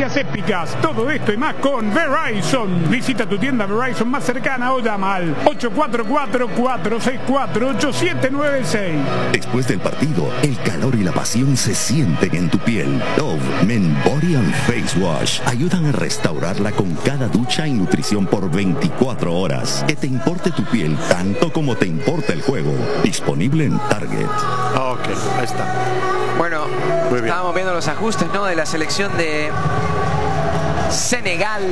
experiencias épicas. Todo esto y más con Verizon. Visita tu tienda Verizon más cercana o llama al 844-464-8796. Después del partido, el calor y la pasión se sienten en tu piel. Dove Men Body and Face Wash ayudan a restaurarla con cada ducha y nutrición por 24 horas. Que te importe tu piel tanto como te importa el juego. Disponible en Target. Ok, ahí está. Bueno, estábamos viendo los ajustes, ¿no?, de la selección de Senegal.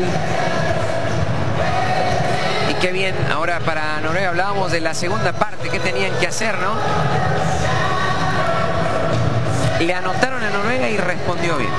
Y qué bien, ahora para Noruega hablábamos de la segunda parte, qué tenían que hacer, ¿no? Le anotaron a Noruega y respondió bien.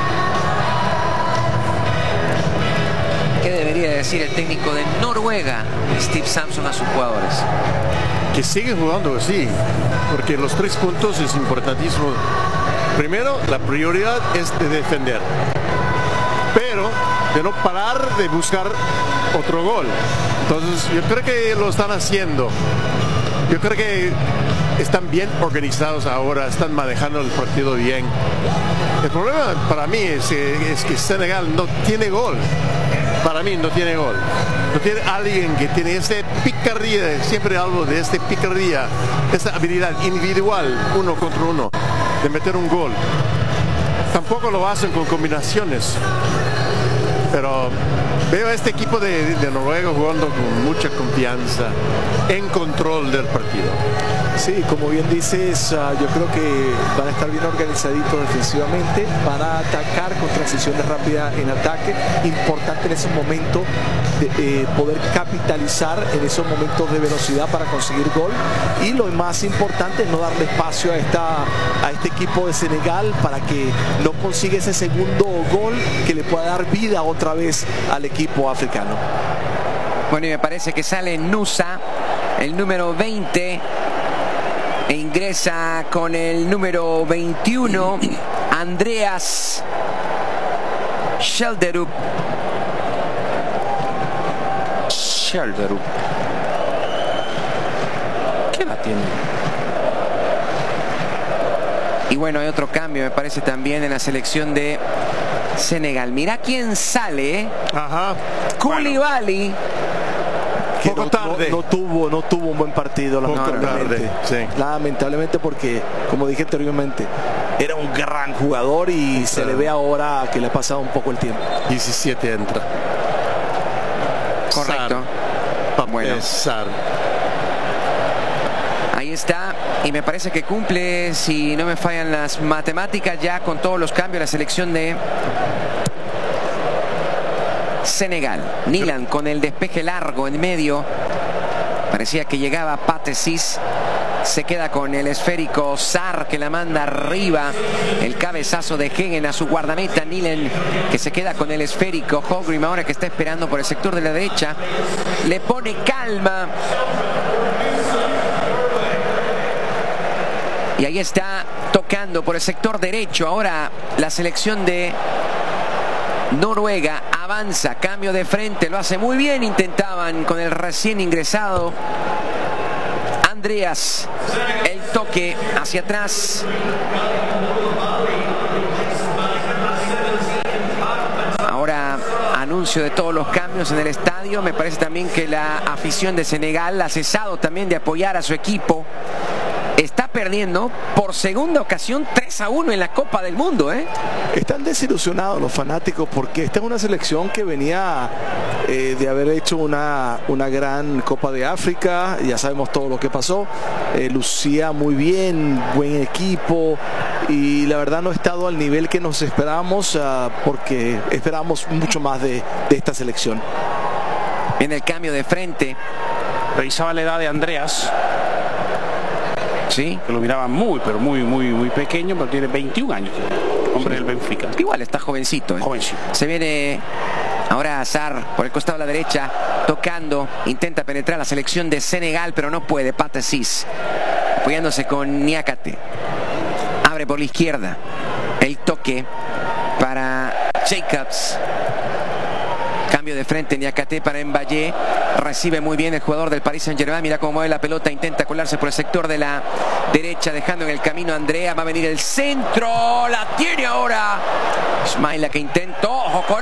¿Qué debería decir el técnico de Noruega, Steve Sampson, a sus jugadores? Que siguen jugando así, porque los 3 puntos es importantísimo. Primero, la prioridad es de defender, pero de no parar de buscar otro gol. Entonces, yo creo que lo están haciendo. Yo creo que están bien organizados ahora, están manejando el partido bien. El problema para mí es que Senegal no tiene gol. Para mí no tiene gol. No tiene alguien que tiene este picardía, siempre hablo de este picardía, esta habilidad individual, 1 contra 1, de meter un gol. Tampoco lo hacen con combinaciones. Pero veo a este equipo de Noruega jugando con mucha confianza, en control del partido. Sí, como bien dices, yo creo que van a estar bien organizaditos defensivamente, van a atacar con transiciones rápidas en ataque. Importante en ese momento de poder capitalizar en esos momentos de velocidad para conseguir gol. Y lo más importante es no darle espacio a este equipo de Senegal para que no consiga ese segundo gol que le pueda dar vida otra vez al equipo africano. Bueno, y me parece que sale Nusa, el número 20, e ingresa con el número 21, Andreas Schelderup. ¿Qué la tiene? Y bueno, hay otro cambio, me parece, también en la selección de Senegal. Mirá quién sale, ¿eh? Ajá. Koulibaly. Que Poco tarde. No tuvo un buen partido, lamentablemente. Sí. Lamentablemente, porque, como dije anteriormente, era un gran jugador y se le ve ahora que le ha pasado un poco el tiempo. 17 entra. Correcto. Bueno, ahí está, y me parece que cumple, si no me fallan las matemáticas, ya con todos los cambios la selección de Senegal. Nilan con el despeje largo en medio, parecía que llegaba Pathé Ciss, se queda con el esférico Sarr, que la manda arriba, el cabezazo de Hegen a su guardameta. Nilan, que se queda con el esférico. Holmgren ahora, que está esperando por el sector de la derecha, le pone calma, y ahí está tocando por el sector derecho. Ahora la selección de Noruega avanza, cambio de frente, lo hace muy bien. Intentaban con el recién ingresado Andreas, el toque hacia atrás. Ahora anuncio de todos los cambios en el estadio. Me parece también que la afición de Senegal ha cesado también de apoyar a su equipo. Está perdiendo por segunda ocasión 3-1 en la Copa del Mundo, ¿eh? Están desilusionados los fanáticos porque esta es una selección que venía de haber hecho una gran Copa de África. Ya sabemos todo lo que pasó. Lucía muy bien, buen equipo, y la verdad no ha estado al nivel que nos esperábamos, porque esperábamos mucho más de esta selección. En el cambio de frente, Revisaba la edad de Andreas, sí, que lo miraba muy pequeño, pero tiene 21 años. Hombre del Benfica. Igual está jovencito, ¿eh? Jovencito. Se viene ahora Sarr por el costado de la derecha, tocando, intenta penetrar la selección de Senegal, pero no puede. Pathé Ciss apoyándose con Niakate, abre por la izquierda, el toque para Jacobs. Cambio de frente, Niakate para Mbaye. Recibe muy bien el jugador del Paris Saint-Germain. Mira cómo mueve la pelota, intenta colarse por el sector de la derecha, dejando en el camino a Andrea. Va a venir el centro, la tiene ahora Ismaila, que intentó, ojo con